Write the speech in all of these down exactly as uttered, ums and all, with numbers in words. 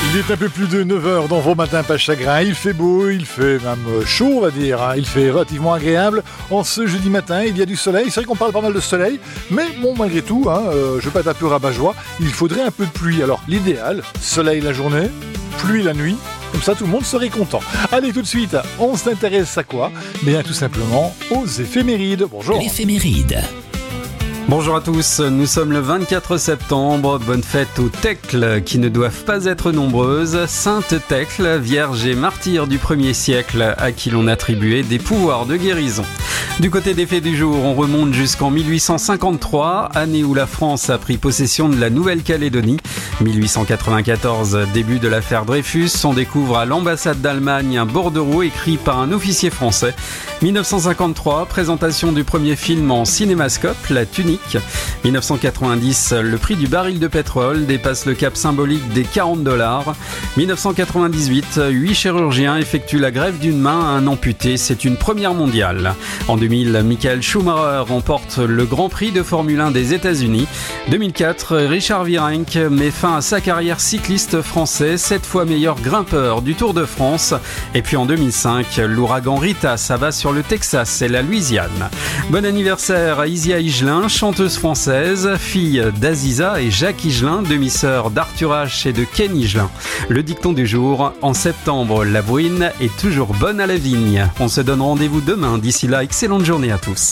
Il est un peu plus de neuf heures dans vos matins pas chagrin. Il fait beau, il fait même chaud, on va dire. Il fait relativement agréable. En ce jeudi matin, il y a du soleil. C'est vrai qu'on parle pas mal de soleil, mais bon, malgré tout, hein, euh, je vais pas être un peu rabat-joie. Il faudrait un peu de pluie. Alors, l'idéal, soleil la journée, pluie la nuit. Comme ça, tout le monde serait content. Allez, tout de suite, on s'intéresse à quoi ? Bien, tout simplement aux éphémérides. Bonjour. L'éphéméride. Bonjour à tous, nous sommes le vingt-quatre septembre, bonne fête aux Thècles qui ne doivent pas être nombreuses. Sainte Thècle, vierge et martyre du premier siècle à qui l'on attribuait des pouvoirs de guérison. Du côté des faits du jour, on remonte jusqu'en mille huit cent cinquante-trois, année où la France a pris possession de la Nouvelle-Calédonie. mille huit cent quatre-vingt-quatorze, début de l'affaire Dreyfus, on découvre à l'ambassade d'Allemagne un bordereau écrit par un officier français. mille neuf cent cinquante-trois, présentation du premier film en cinémascope, La Tunique. mille neuf cent quatre-vingt-dix, le prix du baril de pétrole dépasse le cap symbolique des quarante dollars. mille neuf cent quatre-vingt-dix-huit, huit chirurgiens effectuent la greffe d'une main à un amputé, c'est une première mondiale. En deux mille, Michael Schumacher remporte le Grand Prix de Formule un des États-Unis. deux mille quatre, Richard Virenque met fin à sa carrière cycliste français, sept fois meilleur grimpeur du Tour de France. Et puis en deux mille cinq, l'ouragan Rita s'abat sur le Texas et la Louisiane. Bon anniversaire à Isia Higelin, chanteuse française, fille d'Aziza et Jacques Higelin, demi-sœur d'Arthur H et de Ken Higelin. Le dicton du jour, en septembre, la bruine est toujours bonne à la vigne. On se donne rendez-vous demain. D'ici là, excellente journée à tous.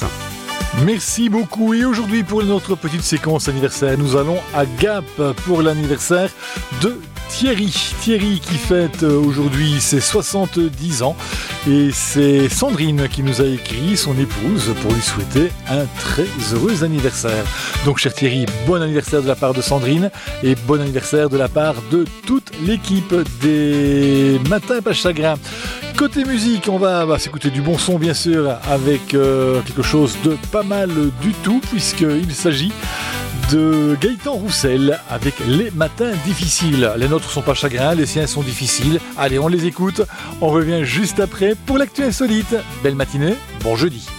Merci beaucoup. Et aujourd'hui, pour notre petite séquence anniversaire, nous allons à Gap pour l'anniversaire de Thierry. Thierry qui fête aujourd'hui ses soixante-dix ans. Et c'est Sandrine qui nous a écrit, son épouse, pour lui souhaiter un très heureux anniversaire. Donc, cher Thierry, bon anniversaire de la part de Sandrine et bon anniversaire de la part de toute l'équipe des Matins pas chagrin. Côté musique, on va bah, s'écouter du bon son, bien sûr, avec euh, quelque chose de pas mal du tout, puisqu'il s'agit de Gaëtan Roussel avec Les Matins difficiles. Les nôtres sont pas chagrins, les siens sont difficiles. Allez, on les écoute. On revient juste après pour l'actu insolite. Belle matinée, bon jeudi.